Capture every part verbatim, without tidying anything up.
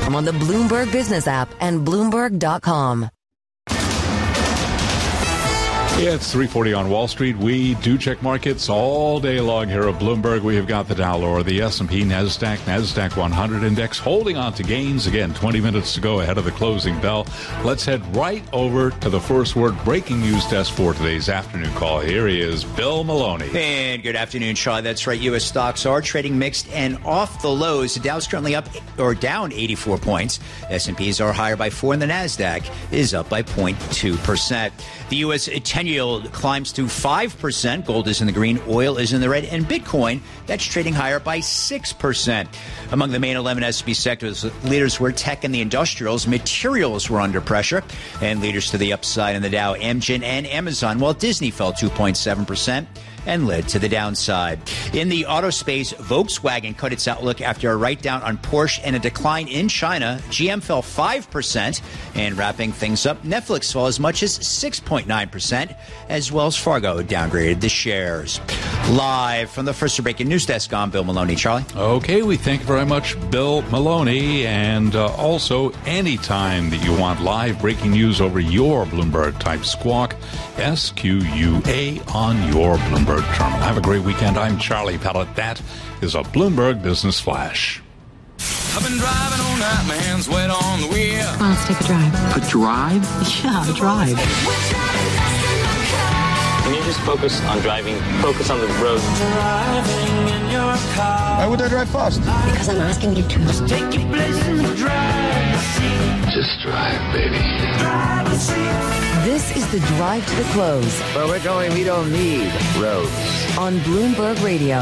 on the Bloomberg Business app and Bloomberg dot com. Yeah, it's three forty on Wall Street. We do check markets all day long here at Bloomberg. We have got the Dow lower, the S and P, NASDAQ, NASDAQ one hundred index holding on to gains. Again, twenty minutes to go ahead of the closing bell. Let's head right over to the First Word breaking news desk for today's afternoon call. Here he is, Bill Maloney. And good afternoon, Shaw. That's right. U S stocks are trading mixed and off the lows. The Dow's currently up or down eighty-four points. S and P's are higher by four, and the NASDAQ is up by zero point two percent. The U S ten-year yield climbs to five percent. Gold is in the green, oil is in the red, and Bitcoin, that's trading higher by six percent. Among the main eleven S and P sectors, leaders were tech and the industrials. Materials were under pressure, and leaders to the upside in the Dow, Amgen and Amazon, while Disney fell two point seven percent. And led to the downside. In the auto space, Volkswagen cut its outlook after a write-down on Porsche and a decline in China. G M fell five percent. And wrapping things up, Netflix fell as much as six point nine percent, as Wells Fargo downgraded the shares. Live from the First Breaking News Desk, I'm Bill Maloney. Charlie? Okay, we thank you very much, Bill Maloney. And uh, also, anytime that you want live breaking news over your Bloomberg-type squawk, S Q U A on your Bloomberg terminal. Have a great weekend. I'm Charlie Pellett. That is a Bloomberg Business Flash. I've been driving all night, my hands wet on the wheel. Come on, let's take a drive. A drive? Yeah, a drive. Can you just focus on driving? Focus on the road. Driving in your car. Why would I drive fast? Because I'm asking you to. Just take your place in the driver's seat. Just drive, baby. Driver's seat. This is the Drive to the Close Where we're going, we don't need roads. on Bloomberg Radio.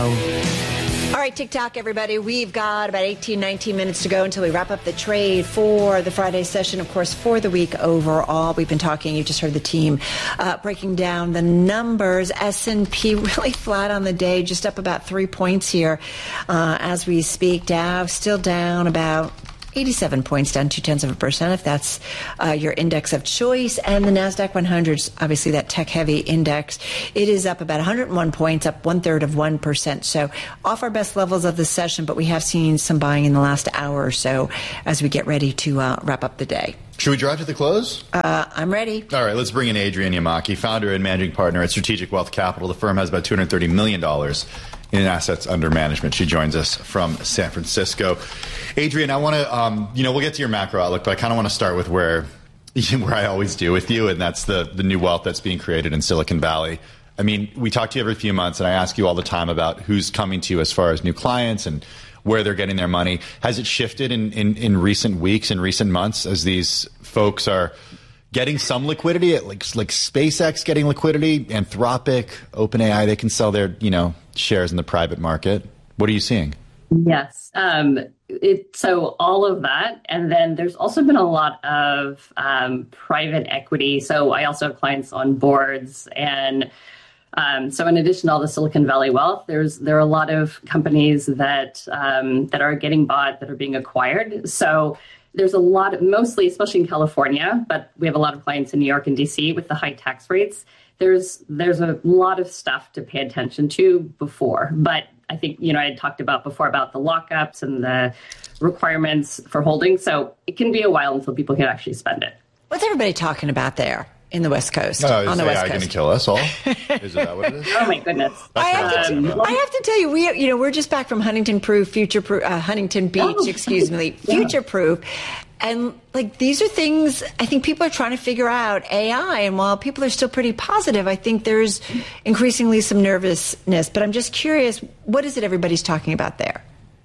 All right, TikTok, everybody. We've got about eighteen, nineteen minutes to go until we wrap up the trade for the Friday session. Of course, for the week overall, we've been talking, you just heard the team uh, breaking down the numbers. S and P really flat on the day, just up about three points here uh, as we speak. Dow still down about eighty-seven points, down two-tenths of a percent, if that's uh, your index of choice. And the NASDAQ one hundred, obviously that tech-heavy index, it is up about one hundred one points, up one-third of one percent. So off our best levels of the session, but we have seen some buying in the last hour or so as we get ready to uh, wrap up the day. Should we drive to the close? Uh, I'm ready. All right, let's bring in Adrienne Yamaki, founder and managing partner at Strategic Wealth Capital. The firm has about two hundred thirty million dollars in assets under management. She joins us from San Francisco. Adrienne, I want to, um, you know, we'll get to your macro outlook, but I kind of want to start with where, where I always do with you, and that's the, the new wealth that's being created in Silicon Valley. I mean, we talk to you every few months, and I ask you all the time about who's coming to you as far as new clients and where they're getting their money. Has it shifted in, in, in recent weeks, in recent months, as these folks are getting some liquidity, like like SpaceX getting liquidity, Anthropic, OpenAI, they can sell their, you know, shares in the private market? What are you seeing? Yes. Um, it, so all of that. And then there's also been a lot of um, private equity. So I also have clients on boards. And um, so in addition to all the Silicon Valley wealth, there's there are a lot of companies that um, that are getting bought, that are being acquired. So there's a lot, of, mostly, especially in California, but we have a lot of clients in New York and D C with the high tax rates. There's there's a lot of stuff to pay attention to before. But I think, you know, I had talked about before about the lockups and the requirements for holding. So it can be a while until people can actually spend it. What's everybody talking about there in the West Coast? Oh, on the is West A I going to Coast? kill us all? Is that what it is? Oh, my goodness. I have, That's to, what I'm I have to tell you, we you know we're just back from Huntington Proof, Future Proof, uh, Huntington Beach, Oh. excuse me, Future Proof, and like these are things I think people are trying to figure out A I. And while people are still pretty positive, I think there's increasingly some nervousness. But I'm just curious, what is it everybody's talking about there?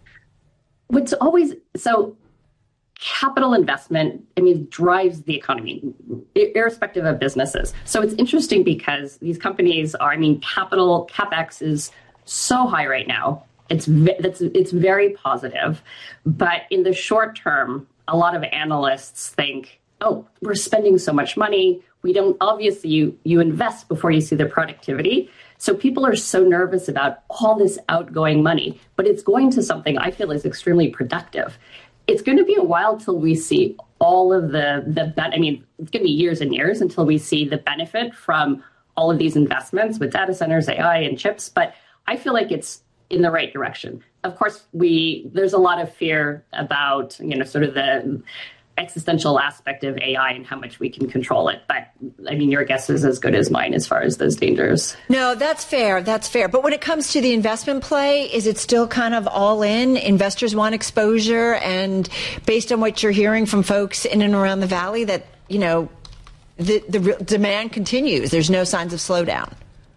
What's always so. Capital investment, I mean, drives the economy, irrespective of businesses. So it's interesting because these companies are, I mean, capital, CapEx is so high right now. It's that's it's very positive. But in the short term, a lot of analysts think, oh, we're spending so much money. We don't, obviously, you, you invest before you see the productivity. So people are so nervous about all this outgoing money, but it's going to something I feel is extremely productive. It's going to be a while till we see all of the, the I mean, it's going to be years and years until we see the benefit from all of these investments with data centers, A I, and chips. But I feel like it's in the right direction. Of course, we there's a lot of fear about, you know, sort of the existential aspect of A I and how much we can control it. But I mean, your guess is as good as mine as far as those dangers. No, that's fair. That's fair. But when it comes to the investment play, is it still kind of all in? Investors want exposure. And based on what you're hearing from folks in and around the Valley, that, you know, the, the re- demand continues. There's no signs of slowdown.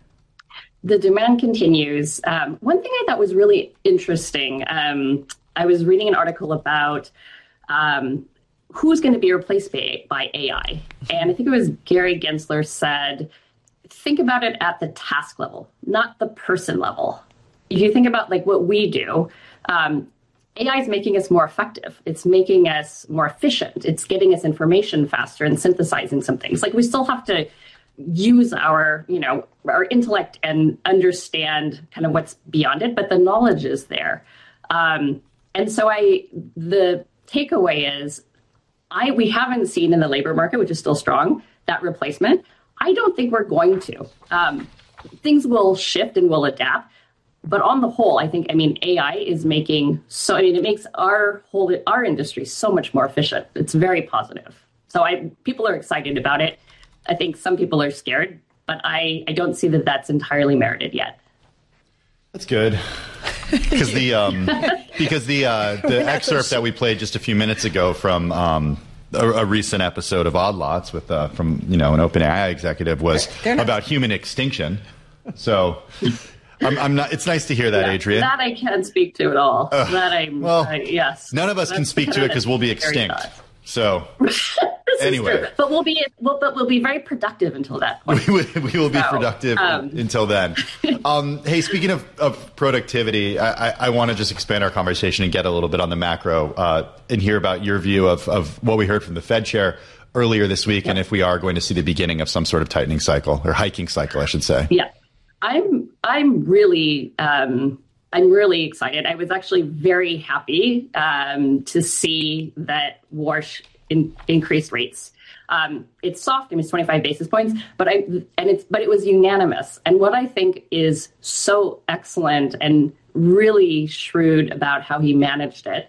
The demand continues. Um, one thing I thought was really interesting, um, I was reading an article about um, who's going to be replaced by, by A I. And I think it was Gary Gensler said, think about it at the task level, not the person level. If you think about like what we do, um, A I is making us more effective. It's making us more efficient. It's getting us information faster and synthesizing some things. Like we still have to use our, you know, our intellect and understand kind of what's beyond it, but the knowledge is there. Um, and so I, the takeaway is, I we haven't seen in the labor market, which is still strong, that replacement. I don't think we're going to. Um, things will shift and will adapt. But on the whole, I think, I mean, A I is making so, I mean, it makes our whole, our industry so much more efficient. It's very positive. So I, people are excited about it. I think some people are scared, but I, I don't see that that's entirely merited yet. That's good. Because the um, because the uh, the excerpt that we played just a few minutes ago from um, a, a recent episode of Odd Lots with uh, from you know an OpenAI executive was about human extinction. So I'm, I'm not. It's nice to hear that, yeah, Adrian. That I can't speak to at all. Uh, that I'm. Well, uh, yes. None of us That's can speak to it because we'll be extinct. So. Anyway, but we'll be we'll, but we'll be very productive until that point. we, we will be so, productive um, until then. Um, hey, speaking of, of productivity, I, I, I want to just expand our conversation and get a little bit on the macro uh, and hear about your view of, of what we heard from the Fed chair earlier this week, yeah. and if we are going to see the beginning of some sort of tightening cycle or hiking cycle, I should say. Yeah, I'm I'm really. Um, I'm really excited. I was actually very happy um, to see that Warsh in, increased rates. Um, it's soft. I mean, it's twenty-five basis points, but I and it's but it was unanimous. And what I think is so excellent and really shrewd about how he managed it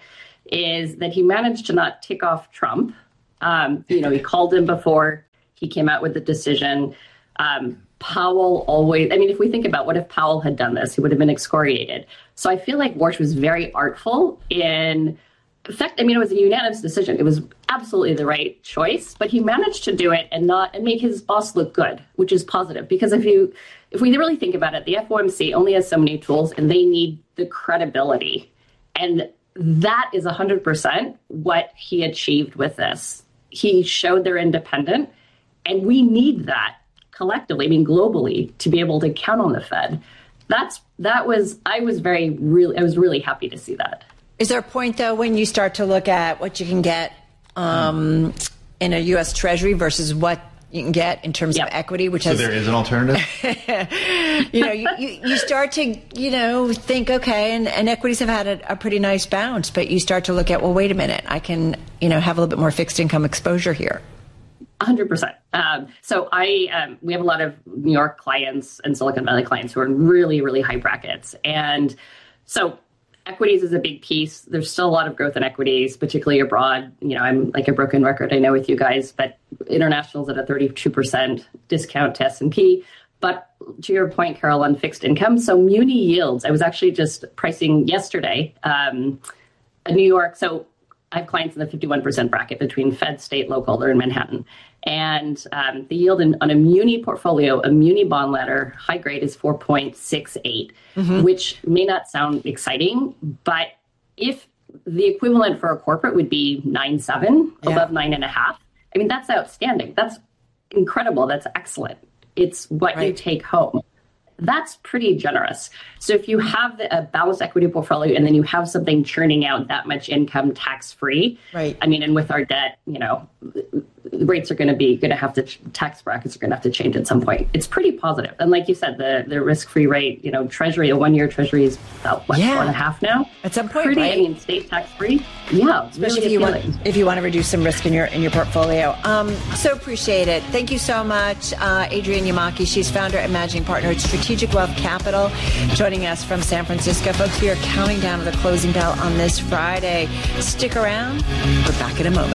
is that he managed to not tick off Trump. Um, you know, he called him before he came out with the decision. Um, Powell always, I mean, if we think about what if Powell had done this, he would have been excoriated. So I feel like Warsh was very artful in effect. I mean, it was a unanimous decision. It was absolutely the right choice, but he managed to do it and not and make his boss look good, which is positive. Because if you, if we really think about it, the F O M C only has so many tools and they need the credibility. And that is one hundred percent what he achieved with this. He showed they're independent, and we need that collectively, I mean, globally, to be able to count on the Fed. That's, that was, I was very, really, I was really happy to see that. Is there a point, though, when you start to look at what you can get um, in a U S Treasury versus what you can get in terms yep. of equity, which so has... there is an alternative? you know, you, you, you start to, you know, think, okay, and, and equities have had a, a pretty nice bounce, but you start to look at, well, wait a minute, I can, you know, have a little bit more fixed income exposure here. one hundred percent. Um, so I, um, we have a lot of New York clients and Silicon Valley clients who are in really, really high brackets. And so equities is a big piece. There's still a lot of growth in equities, particularly abroad. You know, I'm like a broken record, I know, with you guys, but international's at a thirty-two percent discount to S and P. But to your point, Carol, on fixed income, so muni yields, I was actually just pricing yesterday, um, a New York, so I have clients in the fifty-one percent bracket between Fed, state, local. They're in Manhattan. And um, the yield in, on a muni portfolio, a muni bond ladder, high grade is four point six eight, mm-hmm. which may not sound exciting, but if the equivalent for a corporate would be nine point seven, yeah. above nine point five, I mean, that's outstanding. That's incredible. That's excellent. It's what right. you take home. That's pretty generous. So if you have the, a balanced equity portfolio and then you have something churning out that much income tax-free, right. I mean, and with our debt, you know, the rates are going to be going to have to tax brackets are going to have to change at some point. It's pretty positive, and like you said, the the risk free rate, you know, Treasury, a one year Treasury is about what, Yeah. four and a half now. At some point, pretty, right? I mean, state tax free. Yeah, Especially really if you want appealing. if you want to reduce some risk in your in your portfolio. Um, so appreciate it. Thank you so much, uh, Adrienne Yamaki. She's founder and managing partner at Strategic Wealth Capital, joining us from San Francisco. Folks, we are counting down to the closing bell on this Friday. Stick around. We're back in a moment.